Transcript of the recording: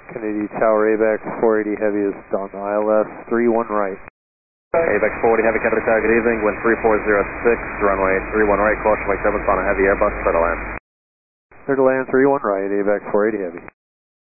Kennedy Tower, AVAX 480 Heavy is on ILS 31 right. AVAX 480 Heavy, Kennedy Tower, good evening, wind 3406, runway 31 right, caution wake 7 on a heavy Airbus, clear to land. Clear to land 31 right, AVAX 480 Heavy.